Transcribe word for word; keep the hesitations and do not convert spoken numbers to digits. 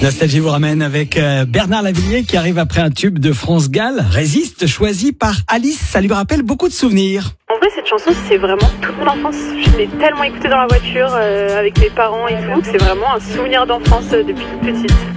Nostalgie vous ramène avec euh, Bernard Lavilliers qui arrive après un tube de France Gall, Résiste, choisi par Alice. Ça lui rappelle beaucoup de souvenirs. En vrai, cette chanson, c'est vraiment toute mon enfance. Je l'ai tellement écoutée dans la voiture euh, avec mes parents et tout, que c'est vraiment un souvenir d'enfance euh, depuis toute petite.